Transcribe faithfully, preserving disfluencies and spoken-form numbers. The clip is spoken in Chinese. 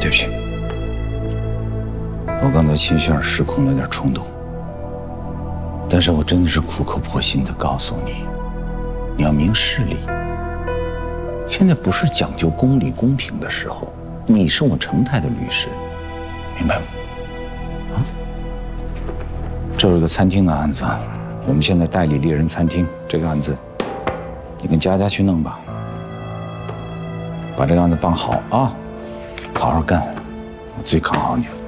不起，我刚才情绪上失控了，有点冲动。但是我真的是苦口婆心的告诉你，你要明事理。现在不是讲究公理公平的时候，你是我程泰的律师，明白吗？啊，这有一个餐厅的案子，我们现在代理猎人餐厅这个案子，你跟佳佳去弄吧，把这个案子办好啊，好好干，我最看好你了。